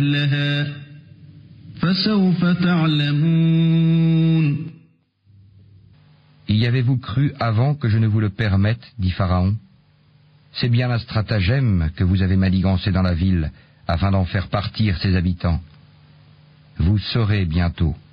أهلها فسوف تعلمون. Y avez-vous cru avant que je ne vous le permette, dit Pharaon? C'est bien un stratagème que vous avez manigancé dans la ville afin d'en faire partir ses habitants. Vous saurez bientôt.